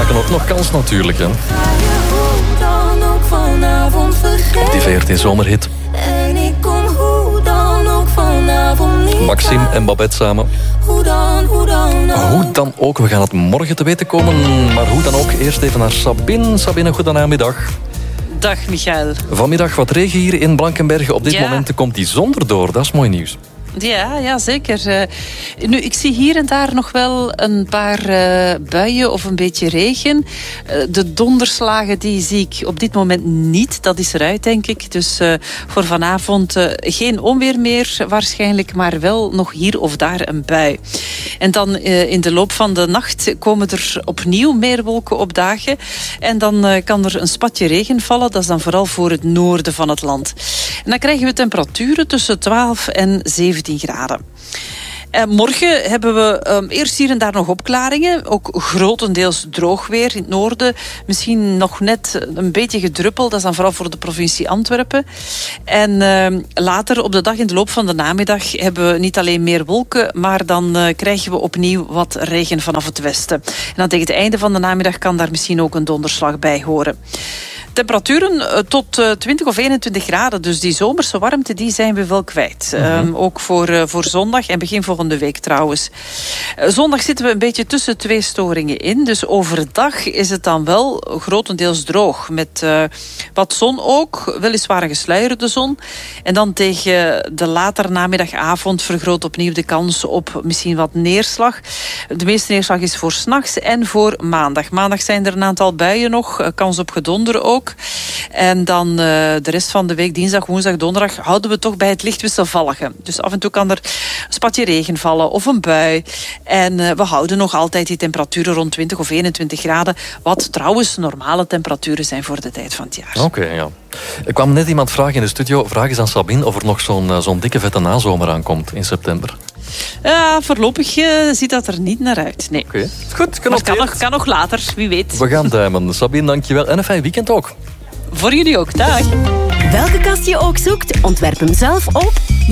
maken ook nog kans natuurlijk. Hè. Ga je hoe dan ook vanavond vergeten. Die VRT-zomerhit. En ik kom hoe dan ook vanavond niet. Maxime en Babette samen. Hoe dan ook. We gaan het morgen te weten komen. Maar hoe dan ook, eerst even naar Sabine. Sabine, goedenamiddag. Dag, Michael. Vanmiddag wat regen hier in Blankenberge. Op dit moment komt die zon erdoor. Dat is mooi nieuws. Ja, zeker. Nu, ik zie hier en daar nog wel een paar buien of een beetje regen. De donderslagen die zie ik op dit moment niet. Dat is eruit, denk ik. Dus voor vanavond geen onweer meer waarschijnlijk, maar wel nog hier of daar een bui. En dan in de loop van de nacht komen er opnieuw meer wolken opdagen. En dan kan er een spatje regen vallen. Dat is dan vooral voor het noorden van het land. En dan krijgen we temperaturen tussen 12 en 17 graden. Morgen hebben we eerst hier en daar nog opklaringen. Ook grotendeels droog weer in het noorden. Misschien nog net een beetje gedruppeld. Dat is dan vooral voor de provincie Antwerpen. En later op de dag in de loop van de namiddag hebben we niet alleen meer wolken, maar dan krijgen we opnieuw wat regen vanaf het westen. En dan tegen het einde van de namiddag kan daar misschien ook een donderslag bij horen. Temperaturen tot 20 of 21 graden. Dus die zomerse warmte die zijn we wel kwijt. Ook voor zondag en begin volgende week trouwens. Zondag zitten we een beetje tussen twee storingen in. Dus overdag is het dan wel grotendeels droog. Met wat zon ook. Weliswaar een gesluierde zon. En dan tegen de latere namiddagavond vergroot opnieuw de kans op misschien wat neerslag. De meeste neerslag is voor 's nachts en voor maandag. Maandag zijn er een aantal buien nog. Kans op gedonder ook. En dan de rest van de week, dinsdag, woensdag, donderdag, houden we toch bij het licht wisselvallige. Dus af en toe kan er een spatje regen vallen of een bui. En we houden nog altijd die temperaturen rond 20 of 21 graden. Wat trouwens normale temperaturen zijn voor de tijd van het jaar. Oké, ja. Er kwam net iemand vragen in de studio. Vraag eens aan Sabine of er nog zo'n dikke vette nazomer aankomt in september. Voorlopig ziet dat er niet naar uit. Nee. Oké. Goed, kan nog later, wie weet. We gaan duimen. Sabine, dankjewel. En een fijn weekend ook. Voor jullie ook. Dag. Welke kast je ook zoekt, ontwerp hem zelf op